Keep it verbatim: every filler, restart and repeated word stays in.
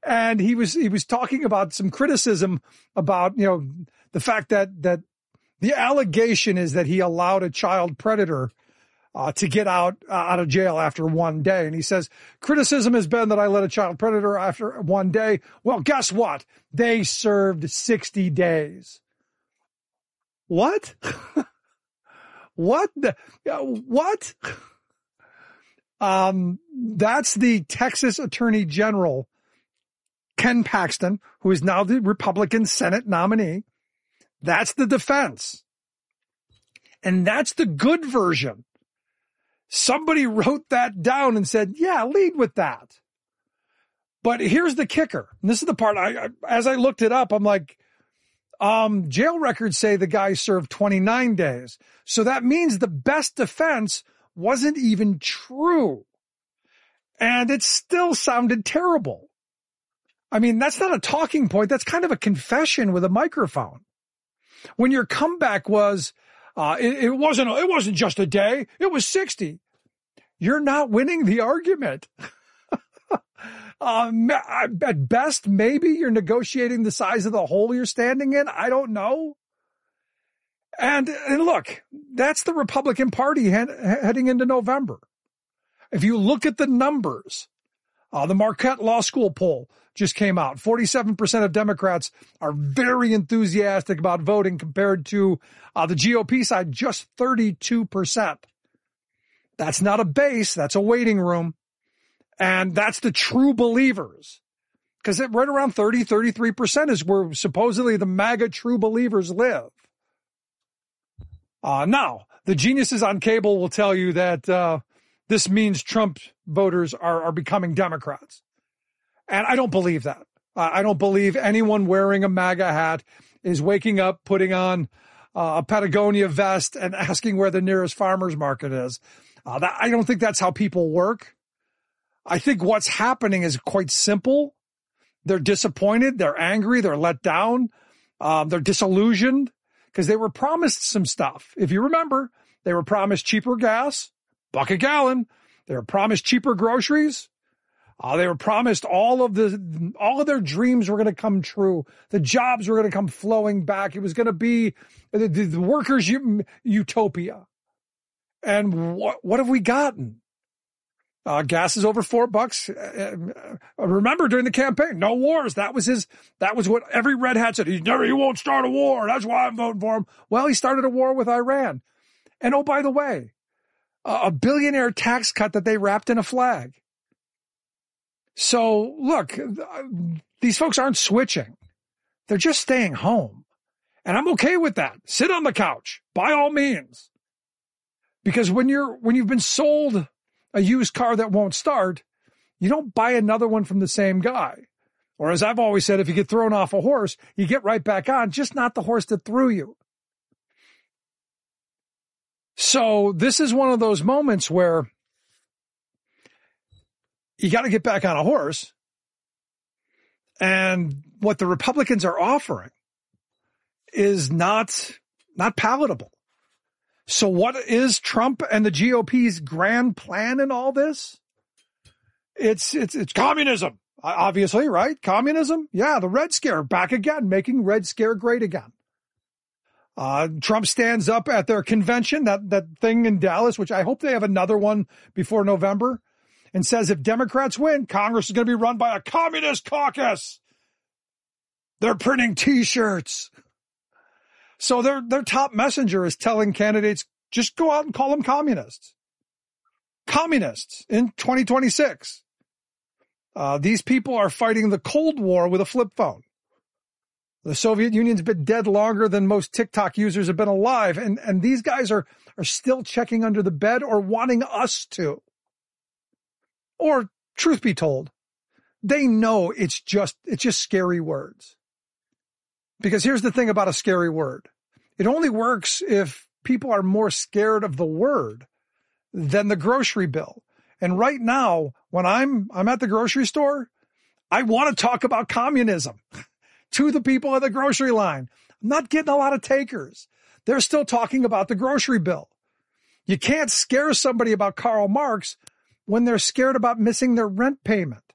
And he was, he was talking about some criticism about, you know, the fact that, that the allegation is that he allowed a child predator uh, to get out, uh, out of jail after one day. And he says, criticism has been that I let a child predator after one day. Well, guess what? They served sixty days. What? What? The, what? Um, that's the Texas Attorney General, Ken Paxton, who is now the Republican Senate nominee. That's the defense. And that's the good version. Somebody wrote that down and said, yeah, lead with that. But here's the kicker. And this is the part I, I as I looked it up, I'm like, um, jail records say the guy served twenty-nine days. So that means the best defense wasn't even true. And it still sounded terrible. I mean, that's not a talking point. That's kind of a confession with a microphone. When your comeback was, uh, it, it wasn't, it wasn't just a day. It was sixty. You're not winning the argument. um, at best, maybe you're negotiating the size of the hole you're standing in. I don't know. And, and look, that's the Republican Party head, heading into November. If you look at the numbers, uh, the Marquette Law School poll just came out. forty-seven percent of Democrats are very enthusiastic about voting compared to uh, the G O P side, just thirty-two percent. That's not a base. That's a waiting room. And that's the true believers. Because right around thirty, thirty-three percent is where supposedly the MAGA true believers live. Uh, now, the geniuses on cable will tell you that uh, this means Trump voters are, are becoming Democrats. And I don't believe that. Uh, I don't believe anyone wearing a MAGA hat is waking up, putting on uh, a Patagonia vest and asking where the nearest farmer's market is. Uh, that, I don't think that's how people work. I think what's happening is quite simple. They're disappointed. They're angry. They're let down. Um, they're disillusioned because they were promised some stuff. If you remember, they were promised cheaper gas, buck a gallon. They were promised cheaper groceries. Uh, they were promised all of the, all of their dreams were going to come true. The jobs were going to come flowing back. It was going to be the, the, the workers' utopia. And what, what have we gotten? Uh, gas is over four bucks. Uh, uh, remember during the campaign, no wars. That was his, that was what every red hat said. He never, he won't start a war. That's why I'm voting for him. Well, he started a war with Iran. And oh, by the way, uh, a billionaire tax cut that they wrapped in a flag. So look, these folks aren't switching. They're just staying home. And I'm okay with that. Sit on the couch by all means. Because when you're, when you've been sold a used car that won't start, you don't buy another one from the same guy. Or as I've always said, if you get thrown off a horse, you get right back on, just not the horse that threw you. So this is one of those moments where you got to get back on a horse. And what the Republicans are offering is not, not palatable. So what is Trump and the G O P's grand plan in all this? It's, it's, it's communism, obviously, right? Communism. Yeah. The Red Scare back again, making Red Scare great again. Uh, Trump stands up at their convention, that, that thing in Dallas, which I hope they have another one before November, and says if Democrats win, Congress is going to be run by a communist caucus. They're printing T-shirts. So their, their top messenger is telling candidates, just go out and call them communists. Communists in twenty twenty-six. Uh, these people are fighting the Cold War with a flip phone. The Soviet Union's been dead longer than most TikTok users have been alive. And, and these guys are, are still checking under the bed or wanting us to. Or truth be told, they know it's just, it's just scary words. Because here's the thing about a scary word. It only works if people are more scared of the word than the grocery bill. And right now, when I'm, I'm at the grocery store, I want to talk about communism to the people at the grocery line. I'm not getting a lot of takers. They're still talking about the grocery bill. You can't scare somebody about Karl Marx when they're scared about missing their rent payment.